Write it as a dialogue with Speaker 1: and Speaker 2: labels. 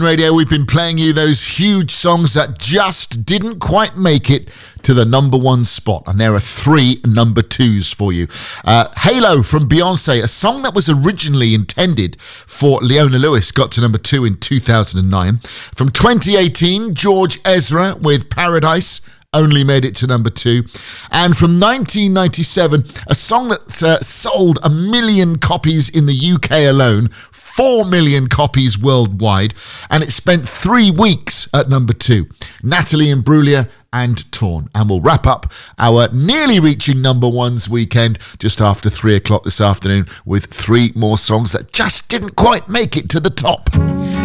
Speaker 1: Radio, we've been playing you those huge songs that just didn't quite make it to the number one spot, and there are 3 number 2s for you. Halo from Beyonce, a song that was originally intended for Leona Lewis, got to number 2 in 2009. From 2018, George Ezra with Paradise only made it to number 2. And from 1997, a song that sold 1 million copies in the UK alone, 4 million copies worldwide, and it spent 3 weeks at number 2. Natalie Imbruglia and Torn. And we'll wrap up our nearly reaching number 1's weekend just after 3 o'clock this afternoon with 3 more songs that just didn't quite make it to the top.